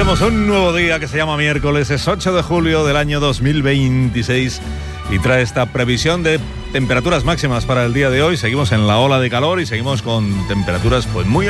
Arranquemos un nuevo día que se llama miércoles, es 8 de julio del año 2026 y trae esta previsión de temperaturas máximas para el día de hoy. Seguimos en la ola de calor y seguimos con temperaturas pues muy